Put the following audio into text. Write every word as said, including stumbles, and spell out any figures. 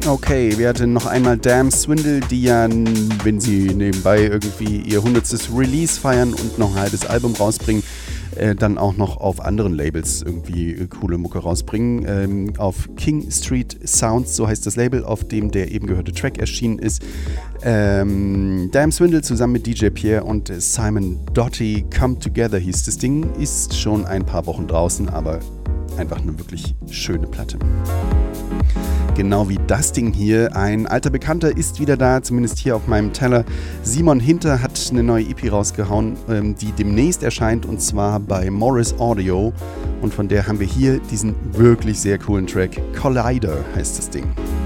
Okay, wir hatten noch einmal Damn Swindle, die ja, wenn sie nebenbei irgendwie ihr hundertstes Release feiern und noch ein halbes Album rausbringen, äh, dann auch noch auf anderen Labels irgendwie äh, coole Mucke rausbringen. Ähm, auf King Street Sounds, so heißt das Label, auf dem der eben gehörte Track erschienen ist. Ähm, Damn Swindle zusammen mit D J Pierre und Simon Doty, Come Together hieß das Ding, ist schon ein paar Wochen draußen, aber einfach eine wirklich schöne Platte. Genau wie das Ding hier. Ein alter Bekannter ist wieder da, zumindest hier auf meinem Teller. Simon Hinter hat eine neue E P rausgehauen, ähm, die demnächst erscheint, und zwar bei Morris Audio. Und von der haben wir hier diesen wirklich sehr coolen Track. Collider heißt das Ding.